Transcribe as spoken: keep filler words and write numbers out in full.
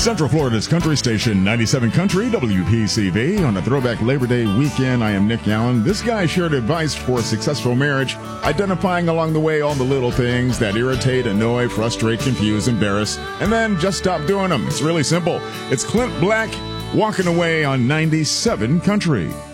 Central Florida's country station, ninety-seven Country, W P C V. On a throwback Labor Day weekend, I am Nick Allen. This guy shared advice for a successful marriage, identifying along the way all the little things that irritate, annoy, frustrate, confuse, embarrass, and then just stop doing them. It's really simple. It's Clint Black walking away on ninety-seven Country.